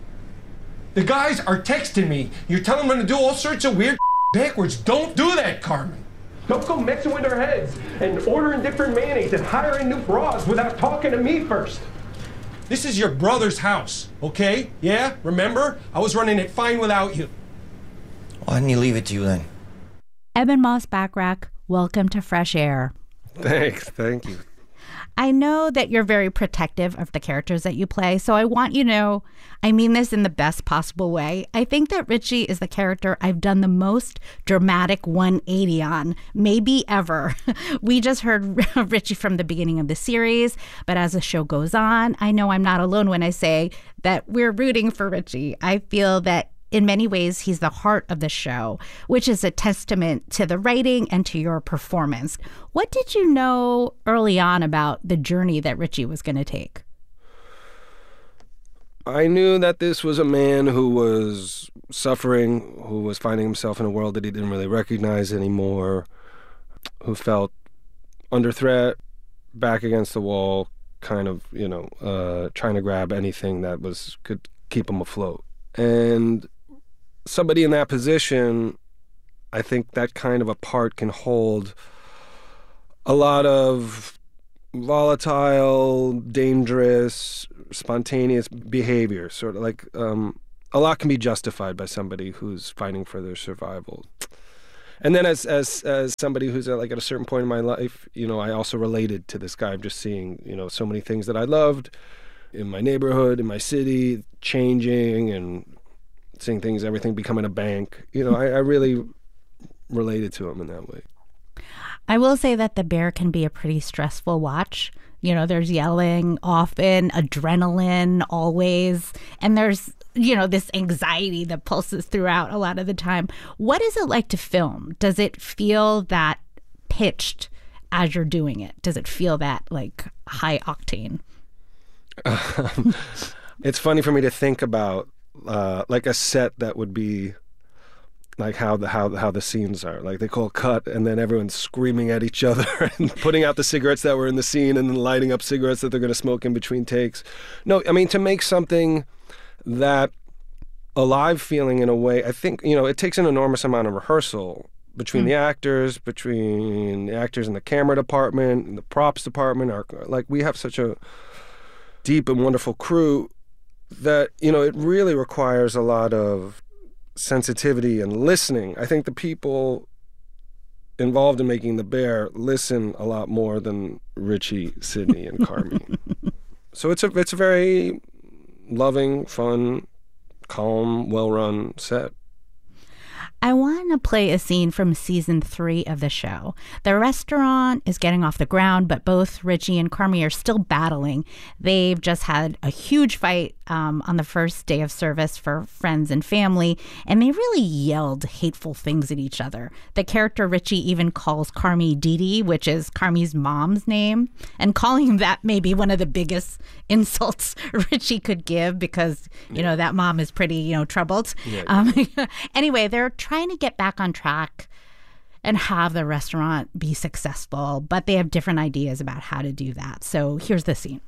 The guys are texting me. You're telling them to do all sorts of weird backwards. Don't do that, Carmen. Don't go messing with their heads and ordering different mayonnaise and hiring new bras without talking to me first. This is your brother's house, okay? Yeah, remember? I was running it fine without you. Why didn't you leave it to you then? Eben Moss-Bachrach, welcome to Fresh Air. Thanks, thank you. I know that you're very protective of the characters that you play, so I want you to know, I mean this in the best possible way. I think that Richie is the character I've done the most dramatic 180 on, maybe ever. We just heard Richie from the beginning of the series, but as the show goes on, I know I'm not alone when I say that we're rooting for Richie. I feel that in many ways, he's the heart of the show, which is a testament to the writing and to your performance. What did you know early on about the journey that Richie was going to take? I knew that this was a man who was suffering, who was finding himself in a world that he didn't really recognize anymore, who felt under threat, back against the wall, kind of, trying to grab anything that could keep him afloat. And somebody in that position, I think that kind of a part can hold a lot of volatile, dangerous, spontaneous behavior. Sort of like a lot can be justified by somebody who's fighting for their survival. And then as somebody who's at a certain point in my life, I also related to this guy. I'm just seeing, so many things that I loved in my neighborhood, in my city, changing and seeing things, everything becoming a bank. I really related to him in that way. I will say that The Bear can be a pretty stressful watch. There's yelling often, adrenaline always, and there's, this anxiety that pulses throughout a lot of the time. What is it like to film? Does it feel that pitched as you're doing it? Does it feel that like high octane? It's funny for me to think about like a set that would be like how the scenes are. Like they call cut, and then everyone's screaming at each other and putting out the cigarettes that were in the scene and then lighting up cigarettes that they're going to smoke in between takes. No, I mean, to make something that alive feeling in a way, I think, it takes an enormous amount of rehearsal between the actors and the camera department and the props department. We have such a deep and wonderful crew that, it really requires a lot of sensitivity and listening. I think the people involved in making The Bear listen a lot more than Richie, Sidney, and Carmy. So it's a very loving, fun, calm, well-run set. I want to play a scene from season 3 of the show. The restaurant is getting off the ground, but both Richie and Carmy are still battling. They've just had a huge fight on the first day of service for friends and family, and they really yelled hateful things at each other. The character Richie even calls Carmy Dee Dee, which is Carmy's mom's name, and calling him that may be one of the biggest insults Richie could give because, that mom is pretty, troubled. Anyway, they're trying to get back on track and have the restaurant be successful, but they have different ideas about how to do that. So here's the scene.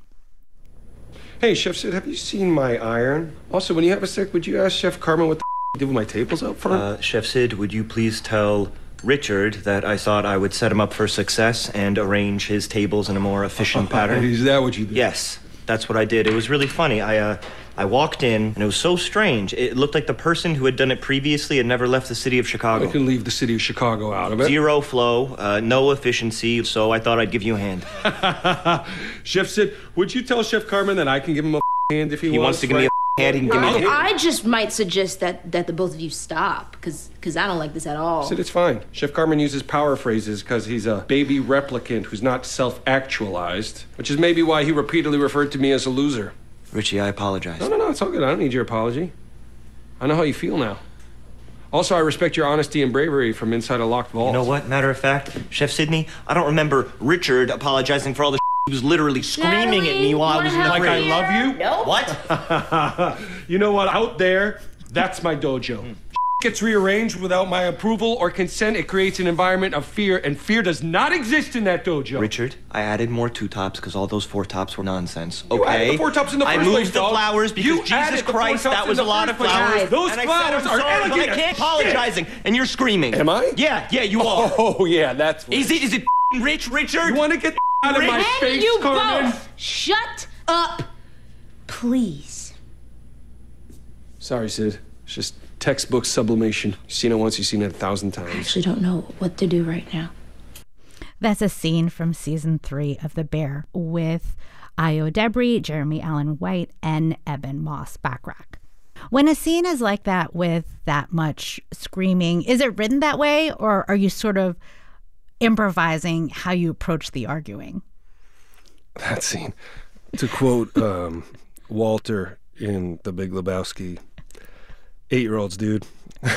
Hey, Chef Sid, have you seen my iron? Also, when you have a sec, would you ask Chef Carmen what the he did with my tables out front? Chef Sid, would you please tell Richard that I thought I would set him up for success and arrange his tables in a more efficient pattern? Is that what you did? Yes, that's what I did. It was really funny. I walked in, and it was so strange. It looked like the person who had done it previously had never left the city of Chicago. I can leave the city of Chicago out of it. Zero flow, no efficiency, so I thought I'd give you a hand. Chef Sid, would you tell Chef Carmen that I can give him a hand if he wants? He wants to give me a hand, he can give me a hand. I just might suggest that the both of you stop, because I don't like this at all. Sid, it's fine. Chef Carmen uses power phrases because he's a baby replicant who's not self-actualized, which is maybe why he repeatedly referred to me as a loser. Richie, I apologize. No, it's all good. I don't need your apology. I know how you feel now. Also, I respect your honesty and bravery from inside a locked vault. You know what? Matter of fact, Chef Sidney, I don't remember Richard apologizing for all the he was literally screaming at me while I was in the Like fridge. I love you? No. What? You know what? Out there, that's my dojo. Gets rearranged without my approval or consent, it creates an environment of fear, and fear does not exist in that dojo. Richard, I added more 2-tops because all those 4-tops were nonsense. You added Okay? the 4-tops in the first I place, moved the dog. flowers because You Jesus added the Christ, 4-tops that in was the a lot of first place. flowers. Those and flowers I said, are I'm sorry, but elegant I can't as apologizing, and you're screaming. Am I? Yeah, you are. Oh, yeah, that's what... Is it rich, Richard? You want to get out of my And face, you Carmen? both shut up, please. Sorry, Sid. It's just textbook sublimation. You've seen it once, you've seen it 1,000 times. I actually don't know what to do right now. That's a scene from season 3 of The Bear with Ayo Debris, Jeremy Allen White, and Eben Moss-Bachrach. When a scene is like that with that much screaming, is it written that way, or are you sort of improvising how you approach the arguing? That scene. To quote Walter in The Big Lebowski, 8-year-olds, dude.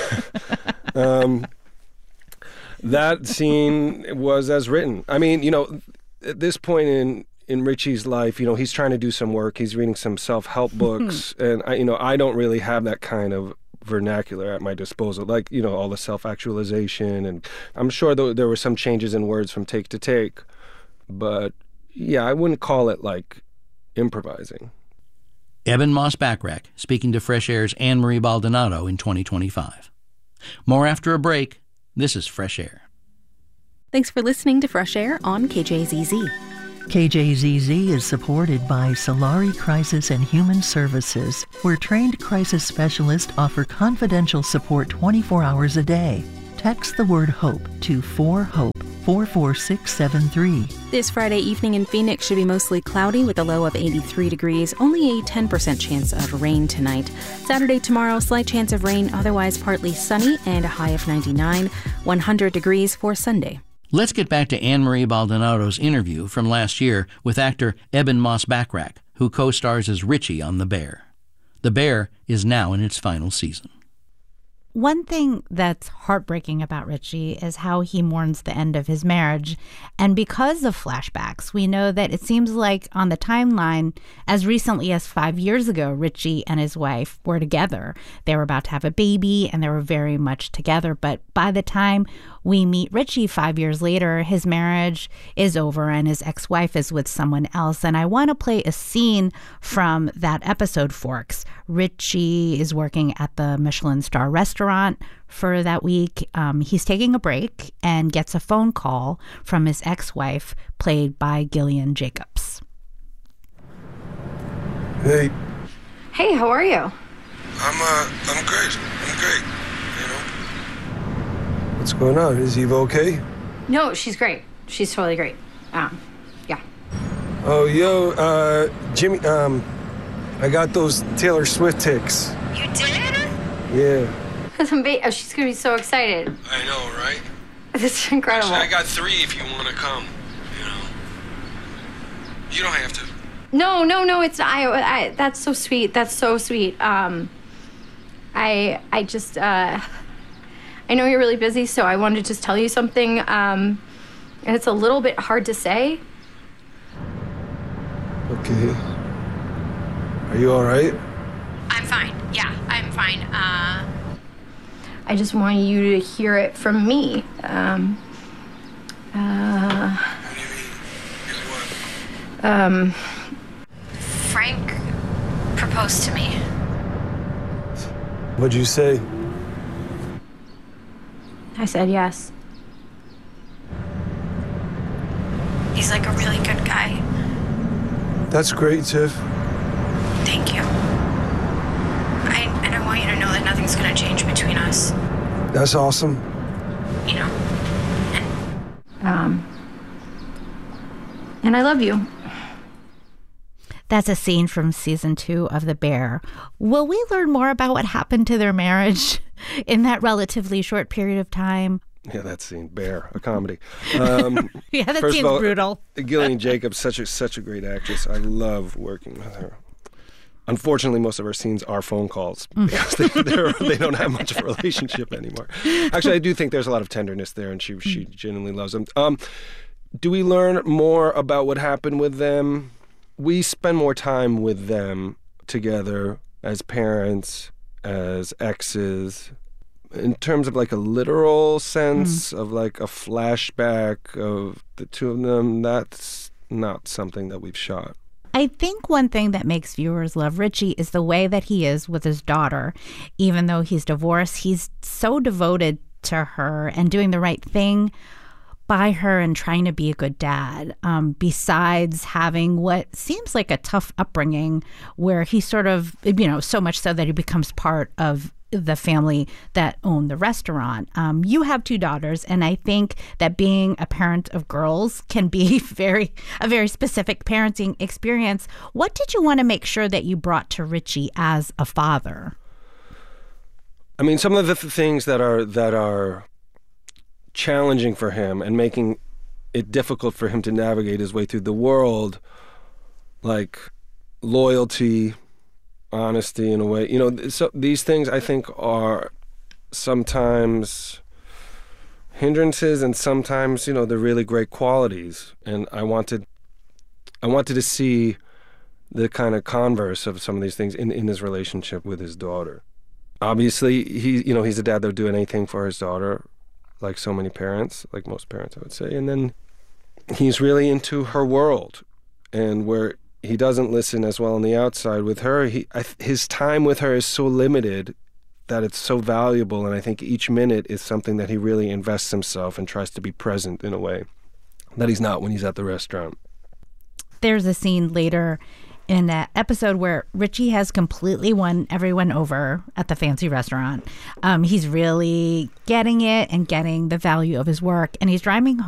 That scene was as written. I mean, at this point in Richie's life, he's trying to do some work. He's reading some self-help books, and I don't really have that kind of vernacular at my disposal, like all the self-actualization, and I'm sure there were some changes in words from take to take, but yeah, I wouldn't call it like improvising. Eben Moss-Bachrach speaking to Fresh Air's Anne-Marie Baldonado in 2025. More after a break. This is Fresh Air. Thanks for listening to Fresh Air on KJZZ. KJZZ is supported by Solari Crisis and Human Services, where trained crisis specialists offer confidential support 24 hours a day. Text the word HOPE to 4HOPE 44673. This Friday evening in Phoenix should be mostly cloudy with a low of 83 degrees, only a 10% chance of rain tonight. Saturday, tomorrow, slight chance of rain, otherwise partly sunny, and a high of 99, 100 degrees for Sunday. Let's get back to Anne-Marie Baldonado's interview from last year with actor Eben Moss-Bachrach, who co-stars as Richie on The Bear. The Bear is now in its final season. One thing that's heartbreaking about Richie is how he mourns the end of his marriage. And because of flashbacks, we know that it seems like on the timeline, as recently as 5 years ago, Richie and his wife were together. They were about to have a baby and they were very much together. But by the time we meet Richie 5 years later, his marriage is over and his ex-wife is with someone else. And I want to play a scene from that episode, Forks. Richie is working at the Michelin star restaurant restaurant for that week. He's taking a break and gets a phone call from his ex-wife, played by Gillian Jacobs. Hey. Hey, how are you? I'm great. You know. What's going on? Is Eva okay? No, she's great. She's totally great. Yeah. Oh, yo, Jimmy, I got those Taylor Swift tickets. You did? Yeah. She's gonna be so excited. I know, right? This is incredible. Actually, I got 3 if you want to come, you know. You don't have to. No, it's I that's so sweet. That's so sweet. I just I know you're really busy, so I wanted to just tell you something. And it's a little bit hard to say. Okay. Are you all right? I'm fine. Yeah, I'm fine. I just want you to hear it from me. Frank proposed to me. What'd you say? I said yes. He's like a really good guy. That's great, Tiff. Thank you. And I want you to know that nothing's gonna change between us. That's awesome. You know. And I love you. That's a scene from season 2 of The Bear. Will we learn more about what happened to their marriage in that relatively short period of time? Yeah, that scene, Bear, a comedy. Yeah, that seems brutal. Gillian Jacobs, such a great actress. I love working with her. Unfortunately, most of our scenes are phone calls because they don't have much of a relationship anymore. Actually, I do think there's a lot of tenderness there, and she genuinely loves him. Do we learn more about what happened with them? We spend more time with them together as parents, as exes. In terms of like a literal sense of like a flashback of the two of them, that's not something that we've shot. I think one thing that makes viewers love Richie is the way that he is with his daughter. Even though he's divorced, he's so devoted to her and doing the right thing by her and trying to be a good dad, besides having what seems like a tough upbringing where he sort of, so much so that he becomes part of the family that own the restaurant. You have 2 daughters, and I think that being a parent of girls can be a very specific parenting experience. What did you want to make sure that you brought to Richie as a father? I mean, some of the things that are challenging for him and making it difficult for him to navigate his way through the world, like loyalty, honesty in a way. So these things I think are sometimes hindrances and sometimes, they're really great qualities. And I wanted to see the kind of converse of some of these things in his relationship with his daughter. Obviously, he's a dad that would do anything for his daughter, like so many parents, like most parents, I would say. And then he's really into her world, and where he doesn't listen as well on the outside with her, his time with her is so limited that it's so valuable, and I think each minute is something that he really invests himself and tries to be present in a way that he's not when he's at the restaurant. There's a scene later in that episode where Richie has completely won everyone over at the fancy restaurant. He's really getting it and getting the value of his work, and he's driving home